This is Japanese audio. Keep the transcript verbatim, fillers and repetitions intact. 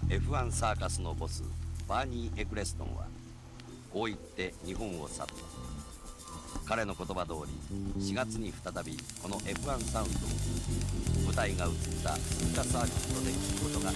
エフワン サーカスのボスバーニー・エクレストンはこう言って日本を去った。彼の言葉通りしがつに再びこの エフワン サウンドを舞台が移った鈴鹿サーキットで聞くことが